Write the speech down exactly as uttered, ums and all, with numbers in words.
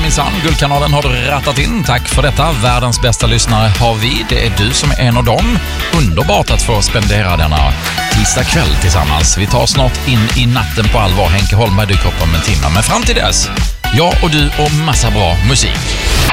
minsann. Guldkanalen har du rattat in. Tack för detta. Världens bästa lyssnare har vi. Det är du som är en av dem. Underbart att få spendera denna tisdag kväll tillsammans. Vi tar snart in i natten på allvar. Henke Holmberg dyker upp om en timme. Men fram till dess, jag och du och massa bra musik.